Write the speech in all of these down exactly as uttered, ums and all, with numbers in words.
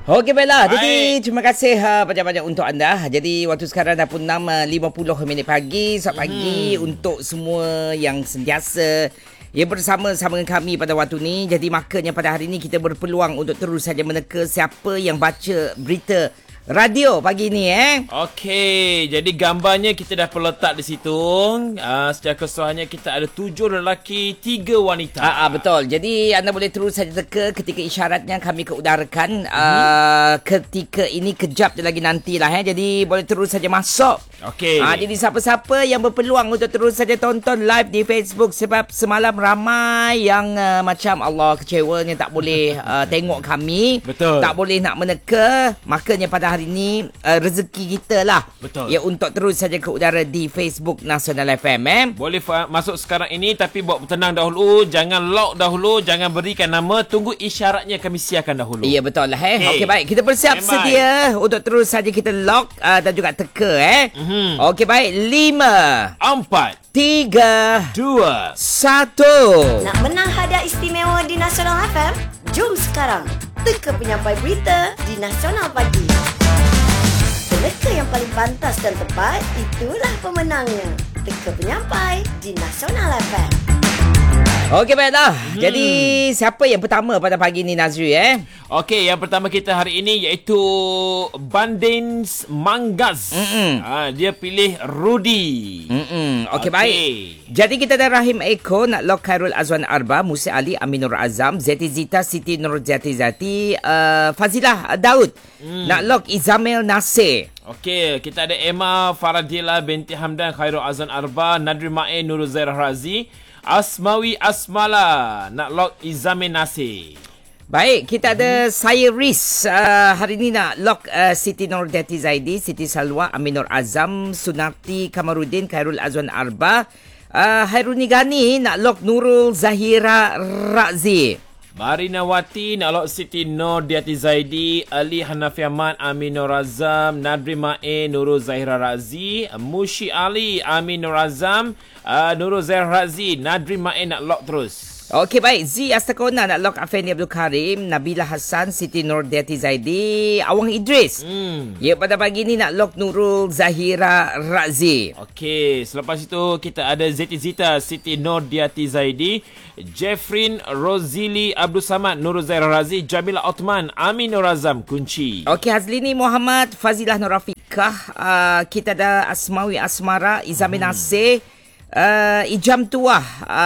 Okey baiklah. Jadi terima kasih uh, banyak-banyak untuk anda. Jadi waktu sekarang dah pun enam lima puluh minit pagi. Selamat pagi hmm. untuk semua yang sentiasa ya bersama-sama dengan kami pada waktu ni. Jadi makanya pada hari ini kita berpeluang untuk terus saja meneka siapa yang baca berita radio pagi ni eh. Okey, jadi gambarnya kita dah perletak di situ. Uh, secara keseluruhannya kita ada tujuh lelaki, tiga wanita. Ah, ah betul. Jadi anda boleh terus saja teka ketika isyaratnya kami keudarakan. Hmm. Uh, ketika ini kejap je lagi nantilah eh. Jadi boleh terus saja masuk. Okey. Ah, jadi siapa-siapa yang berpeluang untuk terus saja tonton live di Facebook sebab semalam ramai yang uh, macam Allah kecewanya tak boleh uh, tengok kami. Betul. Tak boleh nak meneka. Makanya pada hari ini uh, rezeki kita lah. Betul. Ya untuk terus saja ke udara di Facebook Nasional F M eh. Boleh fa- masuk sekarang ini tapi buat tenang dahulu, jangan lock dahulu, jangan berikan nama, tunggu isyaratnya kami siarkan dahulu. Ya betul lah eh. Okey Okay. baik, kita bersiap Stand sedia by. Untuk terus saja kita lock uh, dan juga teka eh. Mm-hmm. Okey baik, lima, empat, tiga, dua, satu. Nak menang hadiah istimewa di Nasional F M? Jom sekarang teka penyampai berita di Nasional Pagi. Peneka yang paling pantas dan tepat, itulah pemenangnya. Teka penyampai di Nasional F M. Okey baiklah. Hmm. Jadi siapa yang pertama pada pagi ni Nazri eh? Okey, yang pertama kita hari ini iaitu Bandins Manggaz. Ha, dia pilih Rudy. Mm-mm. Okey okay. baik. Jadi kita ada Rahim Eko, nak lock Khairul Azwan Arba, Musa Ali, Aminur Azam, Zeti Zita, Siti Nur Zati Zati, uh, Fazilah Daud. Mm. Nak lock Izamil Nasir. Okey, kita ada Emma Faradila binti Hamdan, Khairul Azwan Arba, Nadri Ma'in, Nurul Zairah Razi, Asmawi Asmala, nak lock Izamin Nasir. Baik, kita ada hmm. saya Riz. Uh, hari ni nak lock uh, Siti Nur Dati Zaidi, Siti Salwa, Aminur Azam, Sunarti Kamarudin, Khairul Azwan Arba, uh, Hairuni Gani, nak lock Nurul Zahira Razi. Marina Wati, nak lock Siti Nur Dati Zaidi, Ali Hanafi Ahmad, Aminur Azam, Nadri Ma'in, Nurul Zahira Razi, Mushi Ali, Aminur Azam, uh, Nurul Zahira Razi, Nadri Ma'in nak lock terus. Okey baik, Z Astakona nak lock Afeni Abdul Karim, Nabila Hassan, Siti Nur Dati Zaidi, Awang Idris. Hmm. Ya, pada pagi ni nak lock Nurul Zahira Razi. Okey, selepas itu kita ada Zeti Zita, Siti Nur Dati Zaidi, Jeffrin Rozili Abdul Samad, Nurul Zahira Razi, Jamila Othman, Amin Nur Azam, kunci. Okey, Hazlini Muhammad, Fazilah Nur Rafiqah, uh, kita ada Asmawi Asmara, Izamin hmm. Nasir, Uh, Ijam Tuah,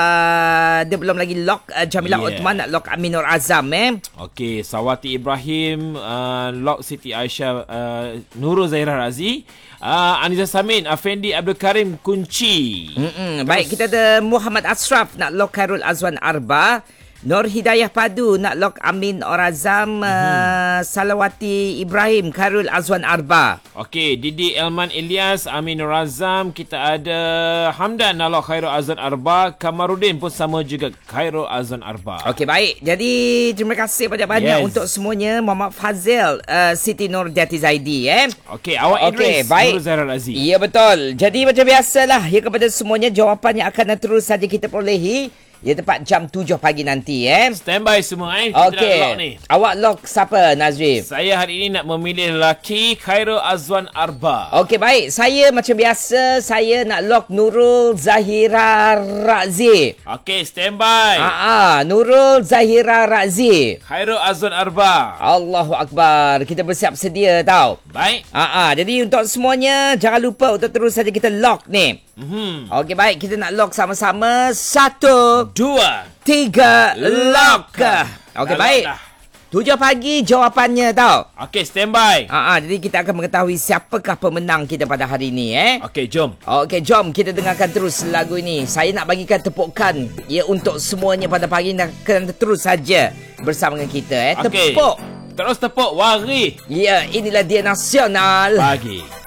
uh, dia belum lagi lock uh, Jamila yeah. Uthman nak lock Aminur Azam eh. Okey, Sawati Ibrahim uh, lock Siti Aisyah, uh, Nurul Zahira Razi, uh, Aniza Samin, Afendi Abdul Karim, kunci. Baik, kita ada Muhammad Ashraf nak lock Khairul Azwan Arba, Nur Hidayah Padu nak lock Amin Orazam, mm-hmm. uh, Salawati Ibrahim, Khairul Azwan Arba. Okey, Didi Elman Ilyas, Amin Orazam, kita ada Hamdan nak lock Khairul Azwan Arba, Kamarudin pun sama juga Khairul Azwan Arba. Okey baik, jadi terima kasih banyak-banyak yes. untuk semuanya. Muhammad Fazil, uh, Siti Nur Dati Zaidi eh. Okey, awak Idris, okay, Nurul Zahira Razi. Ya betul. Jadi macam biasalah ya, kepada semuanya jawapan yang akan terus saja kita perolehi. Ya tepat jam tujuh pagi nanti eh. Stand by semua eh. Okey. Lock ni. Awak lock siapa Nazri? Saya hari ini nak memilih lelaki Khairul Azwan Arba. Okey baik. Saya macam biasa saya nak lock Nurul Zahira Razi. Okey, stand by. Ah, ah, Nurul Zahira Razi. Khairul Azwan Arba. Allahu Akbar. Kita bersiap sedia tau. Baik. Ah, ah, jadi untuk semuanya jangan lupa untuk terus saja kita lock ni. Mm-hmm. Okey baik, kita nak lock sama-sama. Satu, dua, tiga, lock. Okey baik. Tujuh pagi jawapannya tau. Okey, stand by. Ah, ah, jadi kita akan mengetahui siapakah pemenang kita pada hari ini eh. Okey, jom. Okey, jom kita dengarkan terus lagu ini. Saya nak bagikan tepukan ya untuk semuanya pada pagi ini, akan terus saja bersama dengan kita eh. Okay. Tepuk. Terus tepuk wari. Ya, inilah dia Nasional Pagi.